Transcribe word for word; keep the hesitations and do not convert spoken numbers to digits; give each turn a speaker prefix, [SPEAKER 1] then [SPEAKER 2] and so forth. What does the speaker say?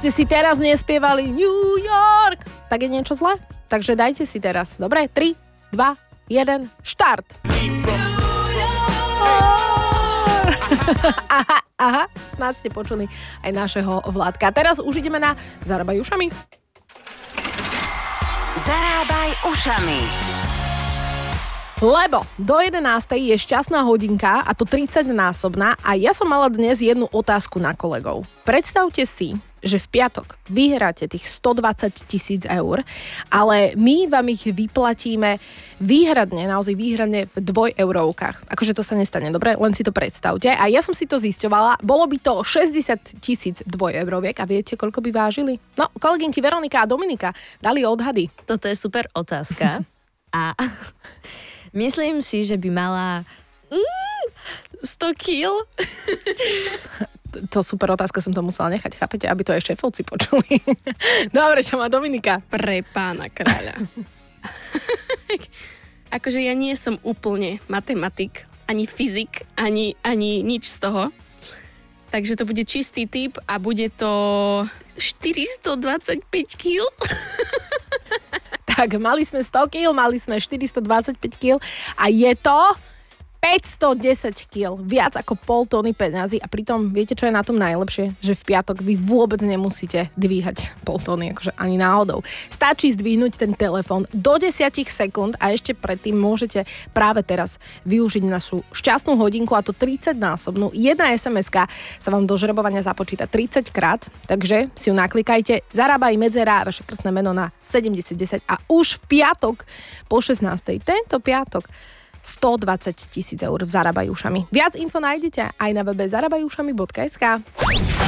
[SPEAKER 1] ste si teraz nespievali New York, tak je niečo zlé. Takže dajte si teraz. Dobre? tri, dva, jeden, štart. Aha, aha, snáď ste počuli aj našeho Vládka. Teraz už ideme na Zarábaj ušami.
[SPEAKER 2] Zarábaj ušami.
[SPEAKER 1] Lebo do jedenástej je šťastná hodinka, a to tridsaťnásobná, a ja som mala dnes jednu otázku na kolegov. Predstavte si, že v piatok vyhráte tých stodvadsať tisíc eur, ale my vám ich vyplatíme výhradne, naozaj výhradne v dvojeurovkách. Akože to sa nestane, dobre? Len si to predstavte. A ja som si to zisťovala, bolo by to šesťdesiat tisíc dvojeuroviek a viete, koľko by vážili? No, kolegynky Veronika a Dominika dali odhady.
[SPEAKER 3] Toto je super otázka a myslím si, že by mala mm, sto kíl.
[SPEAKER 1] To super otázka, som to musela nechať, chápete, aby to aj šéfovci počuli. Dobre, čo má Dominika?
[SPEAKER 4] Pre pána kráľa. Akože ja nie som úplne matematik, ani fyzik, ani, ani nič z toho. Takže to bude čistý typ a bude to štyristodvadsaťpäť kíl.
[SPEAKER 1] Tak, mali sme sto kíl, mali sme štyristodvadsaťpäť kíl a je to päťstodesať kíl, viac ako pol tóny peňazí a pritom viete, čo je na tom najlepšie? Že v piatok vy vôbec nemusíte dvíhať pol tóny, akože ani náhodou. Stačí zdvihnúť ten telefón do desať sekúnd a ešte predtým môžete práve teraz využiť našu šťastnú hodinku, a to tridsaťnásobnú. Jedna es em eska sa vám do žrebovania započíta tridsať krát, takže si ju naklikajte, Zarábaj medzera, vaše krstné meno na sedemdesiat desať a už v piatok po šestnástej, tento piatok, stodvadsať tisíc eur v Zarábaj ušami. Viac info nájdete aj na webe zarabajušami bodka es ká.